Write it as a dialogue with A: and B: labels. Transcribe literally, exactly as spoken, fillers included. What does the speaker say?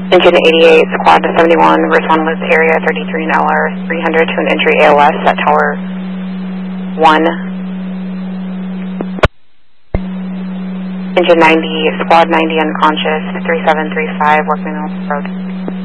A: Engine eighty-eight, squad to seventy-one, respond with area thirty-three and L R three hundred to an entry A O S at tower one. Engine ninety, squad ninety unconscious, three seven three five, working on the road.